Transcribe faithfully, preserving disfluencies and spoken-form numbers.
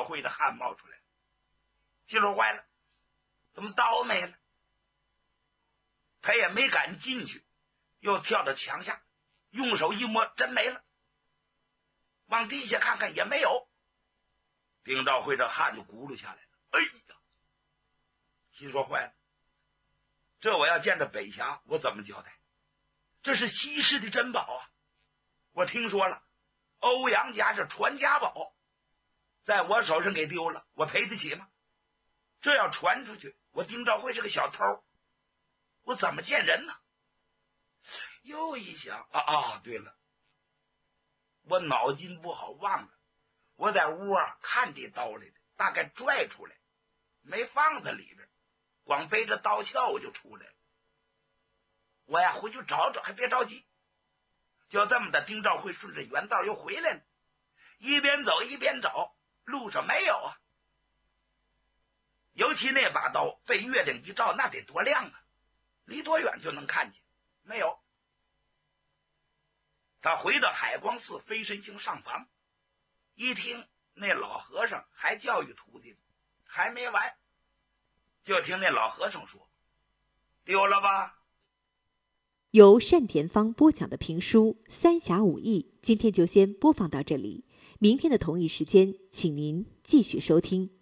会的汗冒出来了。心说坏了，怎么刀没了？他也没敢进去，又跳到墙下，用手一摸，真没了。往地下看看也没有。丁兆辉这汗就轱辘下来了。哎呀，心说坏了，这我要见着北峡，我怎么交代？这是西市的珍宝啊！我听说了，欧阳家是传家宝，在我手上给丢了，我赔得起吗？这要传出去，我丁兆辉是个小偷，我怎么见人呢？又一想，啊啊，对了，我脑筋不好，忘了，我在屋啊看这刀来的，大概拽出来，没放在里边，光背着刀鞘我就出来了。我呀回去找找，还别着急。就这么的，丁兆辉顺着原道又回来了，一边走一边找，路上没有啊。尤其那把刀被月亮一照，那得多亮啊，离多远就能看见，没有。他回到海光寺飞身星上房，一听那老和尚还教育徒弟，还没完，就听那老和尚说：“丢了吧？” 由单田芳播讲的评书《三峡五义》，今天就先播放到这里。明天的同一时间，请您继续收听。